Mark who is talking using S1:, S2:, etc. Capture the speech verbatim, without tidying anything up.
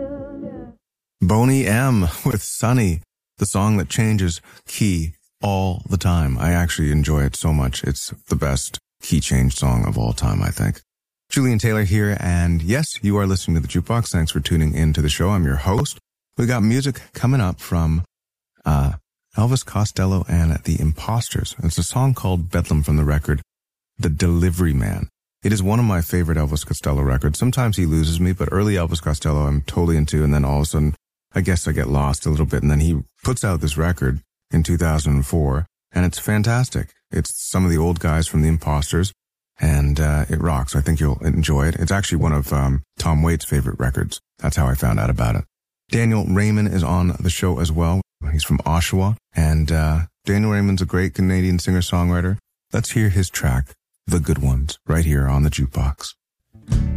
S1: Boney M with Sunny, the song that changes key all the time. I actually enjoy it so much. It's the best key change song of all time, I think. Julian Taylor here, and yes, you are listening to The Jukebox. Thanks for tuning in to the show. I'm your host. We got music coming up from uh Elvis Costello and the Imposters. It's a song called Bedlam from the record The Delivery Man. It is one of my favorite Elvis Costello records. Sometimes he loses me, but early Elvis Costello I'm totally into, and then all of a sudden I guess I get lost a little bit, and then he puts out this record in two thousand four, and it's fantastic. It's some of the old guys from the Imposters, and uh, it rocks. I think you'll enjoy it. It's actually one of um, Tom Waits' favorite records. That's how I found out about it. Daniel Raymond is on the show as well. He's from Oshawa, and uh, Daniel Raymond's a great Canadian singer-songwriter. Let's hear his track, The Good Ones, right here on the Jukebox.